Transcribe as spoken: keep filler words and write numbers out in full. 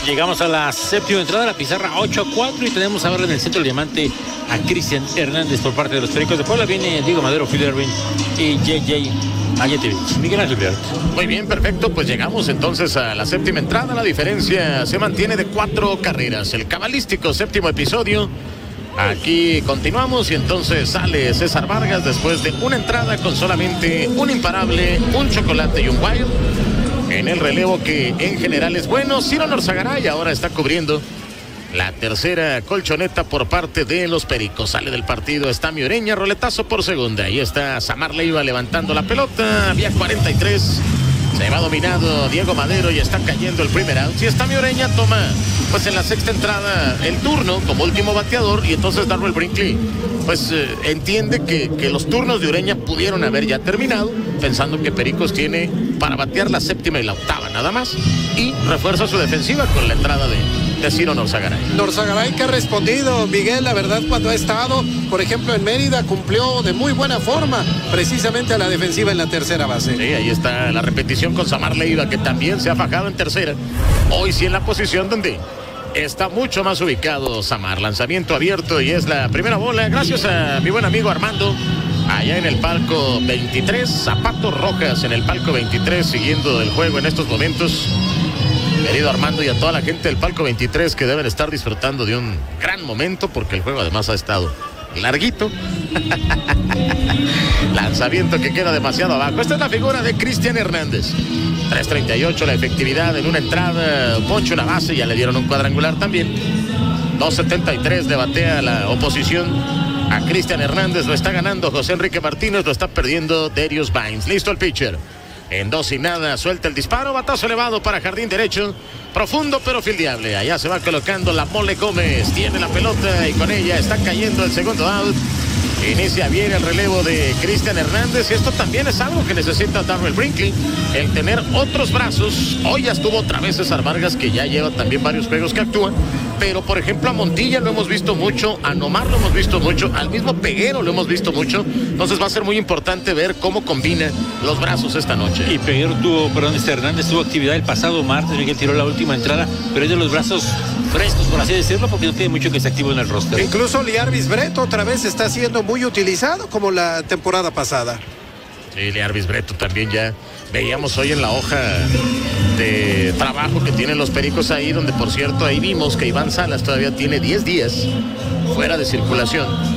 Llegamos a la séptima entrada, la pizarra ocho a cuatro, y tenemos ahora en el centro del diamante a Cristian Hernández por parte de los Pericos de Puebla. Viene Diego Madero, Phil Ervin y J J Ayetevich. Miguel Ángel Villar. Muy bien, perfecto, pues llegamos entonces a la séptima entrada. La diferencia se mantiene de cuatro carreras. El cabalístico séptimo episodio. Aquí continuamos y entonces sale César Vargas después de una entrada con solamente un imparable, un chocolate y un wire. En el relevo que en general es bueno, Ciro Norzagaray ahora está cubriendo la tercera colchoneta por parte de los Pericos. Sale del partido, está Ureña, roletazo por segunda. Ahí está Samar Leiva levantando la pelota, vía cuarenta y tres. Se va dominado Diego Madero y está cayendo el primer out. Si está Ureña, toma pues en la sexta entrada el turno como último bateador, y entonces Darrell Brinkley pues eh, entiende que, que los turnos de Ureña pudieron haber ya terminado, pensando que Pericos tiene para batear la séptima y la octava nada más, y refuerza su defensiva con la entrada de, de Ciro Norzagaray. Norzagaray que ha respondido, Miguel, la verdad, cuando ha estado, por ejemplo, en Mérida, cumplió de muy buena forma precisamente a la defensiva en la tercera base. Sí, ahí está la repetición con Samar Leiva, que también se ha fajado en tercera. Hoy sí en la posición donde está mucho más ubicado Samar. Lanzamiento abierto y es la primera bola, gracias a mi buen amigo Armando allá en el palco veintitrés, Zapatos Rojas en el palco veintitrés, siguiendo el juego en estos momentos. Querido Armando, y a toda la gente del palco veintitrés que deben estar disfrutando de un gran momento, porque el juego además ha estado larguito. Lanzamiento que queda demasiado abajo. Esta es la figura de Cristian Hernández. tres treinta y ocho la efectividad en una entrada, poncho una base, ya le dieron un cuadrangular también. dos setenta y tres de batea la oposición a Cristian Hernández. Lo está ganando José Enrique Martínez, lo está perdiendo Darius Vines. Listo el pitcher. En dos y nada, suelta el disparo, batazo elevado para jardín derecho, profundo pero fildeable. Allá se va colocando la Mole Gómez, tiene la pelota y con ella está cayendo el segundo out. Inicia bien el relevo de Cristian Hernández, y esto también es algo que necesita Darrell Brinkley, el tener otros brazos. Hoy ya estuvo otra vez César Vargas, que ya lleva también varios juegos que actúan, pero por ejemplo a Montilla lo hemos visto mucho, a Nomar lo hemos visto mucho, al mismo Peguero lo hemos visto mucho. Entonces va a ser muy importante ver cómo combina los brazos esta noche. Y Peguero tuvo, perdón, este Hernández tuvo actividad el pasado martes, Miguel tiró la última entrada, pero es de los brazos frescos, por así decirlo, porque no tiene mucho que se activo en el roster. Incluso Liarvis Breto otra vez está siendo muy utilizado como la temporada pasada. Sí, Liarvis Breto también ya veíamos hoy en la hoja de trabajo que tienen los Pericos ahí, donde por cierto ahí vimos que Iván Salas todavía tiene diez días fuera de circulación.